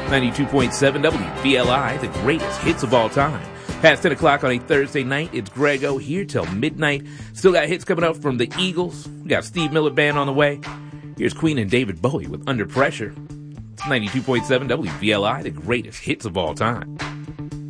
92.7 WVLI, the greatest hits of all time. Past 10 o'clock on a Thursday night, it's Grego here till midnight. Still got hits coming up from the Eagles. We got Steve Miller Band on the way. Here's Queen and David Bowie with Under Pressure. It's 92.7 WVLI, the greatest hits of all time.